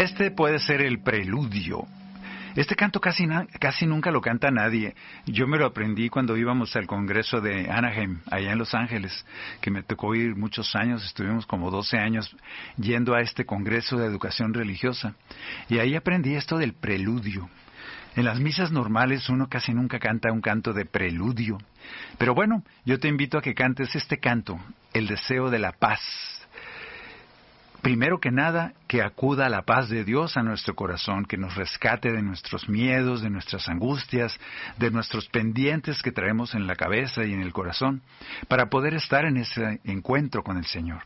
Este puede ser el preludio. Este canto casi nunca lo canta nadie. Yo me lo aprendí cuando íbamos al Congreso de Anaheim, allá en Los Ángeles, que me tocó ir muchos años, estuvimos como 12 años yendo a este Congreso de Educación Religiosa. Y ahí aprendí esto del preludio. En las misas normales uno casi nunca canta un canto de preludio. Pero bueno, yo te invito a que cantes este canto, el deseo de la paz. Primero que nada, que acuda la paz de Dios a nuestro corazón, que nos rescate de nuestros miedos, de nuestras angustias, de nuestros pendientes que traemos en la cabeza y en el corazón, para poder estar en ese encuentro con el Señor.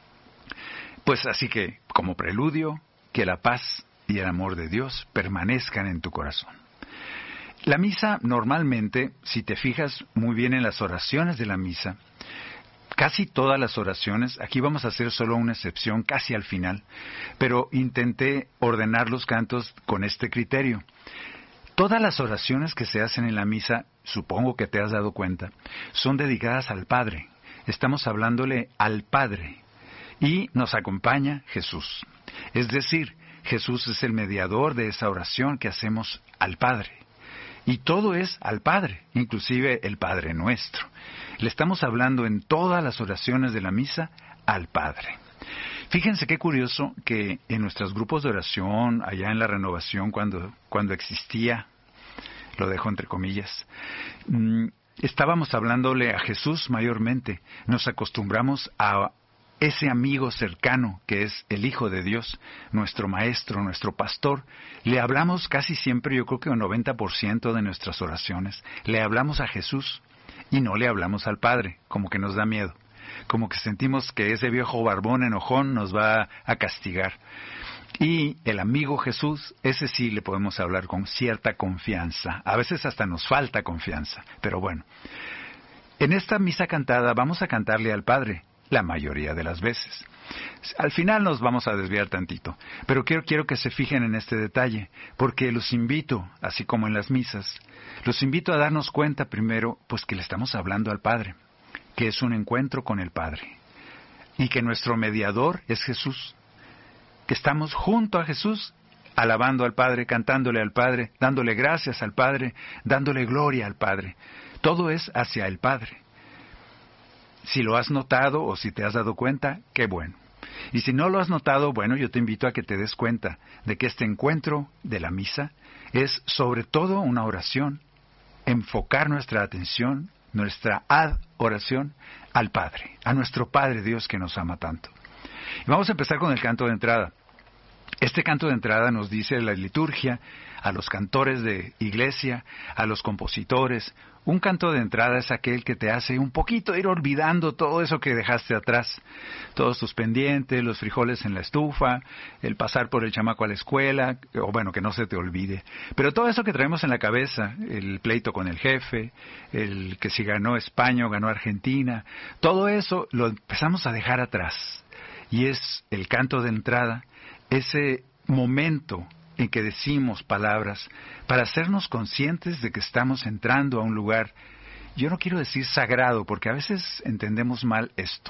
Pues así que, como preludio, que la paz y el amor de Dios permanezcan en tu corazón. La misa, normalmente, si te fijas muy bien en las oraciones de la misa, casi todas las oraciones, aquí vamos a hacer solo una excepción casi al final, pero intenté ordenar los cantos con este criterio. Todas las oraciones que se hacen en la misa, supongo que te has dado cuenta, son dedicadas al Padre. Estamos hablándole al Padre y nos acompaña Jesús. Es decir, Jesús es el mediador de esa oración que hacemos al Padre. Y todo es al Padre, inclusive el Padre Nuestro. Le estamos hablando en todas las oraciones de la misa al Padre. Fíjense qué curioso que en nuestros grupos de oración, allá en la Renovación, cuando existía, lo dejo entre comillas, estábamos hablándole a Jesús mayormente. Nos acostumbramos a ese amigo cercano que es el Hijo de Dios, nuestro Maestro, nuestro Pastor. Le hablamos casi siempre, yo creo que un 90% de nuestras oraciones, le hablamos a Jesús y no le hablamos al Padre, como que nos da miedo, como que sentimos que ese viejo barbón enojón nos va a castigar. Y el amigo Jesús, ese sí le podemos hablar con cierta confianza, a veces hasta nos falta confianza, pero bueno. En esta misa cantada vamos a cantarle al Padre, la mayoría de las veces. Al final nos vamos a desviar tantito, pero quiero que se fijen en este detalle, porque los invito, así como en las misas, los invito a darnos cuenta primero, pues que le estamos hablando al Padre, que es un encuentro con el Padre, y que nuestro mediador es Jesús, que estamos junto a Jesús, alabando al Padre, cantándole al Padre, dándole gracias al Padre, dándole gloria al Padre. Todo es hacia el Padre. Si lo has notado o si te has dado cuenta, qué bueno. Y si no lo has notado, bueno, yo te invito a que te des cuenta de que este encuentro de la misa es sobre todo una oración, enfocar nuestra atención, nuestra adoración al Padre, a nuestro Padre Dios que nos ama tanto. Y vamos a empezar con el canto de entrada. Este canto de entrada nos dice la liturgia, a los cantores de iglesia, a los compositores. Un canto de entrada es aquel que te hace un poquito ir olvidando todo eso que dejaste atrás. Todos tus pendientes, los frijoles en la estufa, el pasar por el chamaco a la escuela, o bueno, que no se te olvide. Pero todo eso que traemos en la cabeza, el pleito con el jefe, el que si ganó España o ganó Argentina, todo eso lo empezamos a dejar atrás. Y es el canto de entrada, ese momento en que decimos palabras para hacernos conscientes de que estamos entrando a un lugar, yo no quiero decir sagrado, porque a veces entendemos mal esto.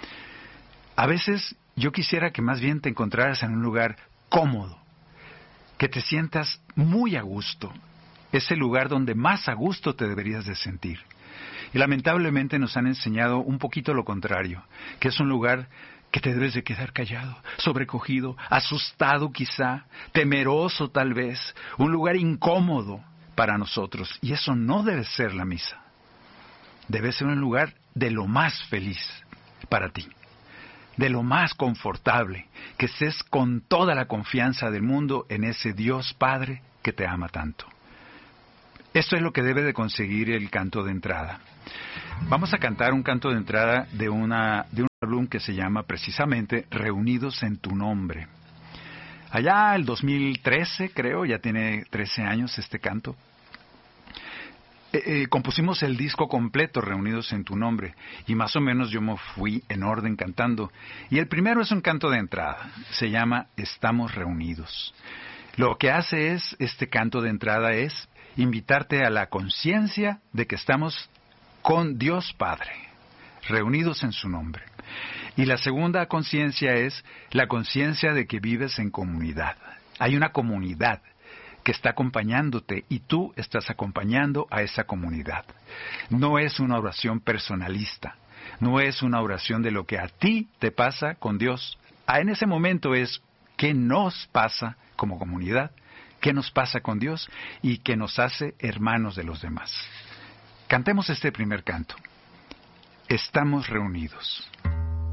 A veces yo quisiera que más bien te encontraras en un lugar cómodo, que te sientas muy a gusto, ese lugar donde más a gusto te deberías de sentir. Y lamentablemente nos han enseñado un poquito lo contrario, que es un lugar que te debes de quedar callado, sobrecogido, asustado quizá, temeroso tal vez, un lugar incómodo para nosotros. Y eso no debe ser la misa. Debe ser un lugar de lo más feliz para ti, de lo más confortable, que estés con toda la confianza del mundo en ese Dios Padre que te ama tanto. Esto es lo que debe de conseguir el canto de entrada. Vamos a cantar un canto de entrada de un álbum que se llama precisamente Reunidos en tu Nombre. Allá el 2013, creo, ya tiene 13 años este canto. Compusimos el disco completo, Reunidos en tu Nombre, y más o menos yo me fui en orden cantando. Y el primero es un canto de entrada, se llama Estamos Reunidos. Lo que hace este canto de entrada es invitarte a la conciencia de que estamos con Dios Padre, reunidos en su nombre. Y la segunda conciencia es la conciencia de que vives en comunidad. Hay una comunidad que está acompañándote y tú estás acompañando a esa comunidad. No es una oración personalista, no es una oración de lo que a ti te pasa con Dios. En ese momento es qué nos pasa como comunidad, qué nos pasa con Dios y qué nos hace hermanos de los demás. Cantemos este primer canto. Estamos reunidos.